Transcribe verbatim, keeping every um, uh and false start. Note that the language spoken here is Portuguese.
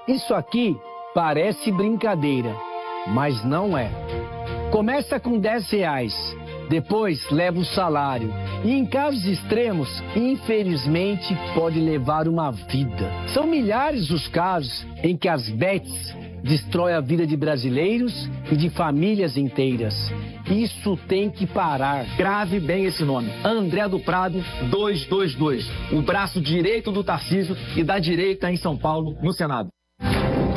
Isso aqui parece brincadeira, mas não é. Começa com dez reais, depois leva o salário e em casos extremos, infelizmente, pode levar uma vida. São milhares os casos em que as bets destrói a vida de brasileiros e de famílias inteiras. Isso tem que parar. Grave bem esse nome. André do Prado duzentos e vinte e dois. O braço direito do Tarcísio e da direita em São Paulo, no Senado.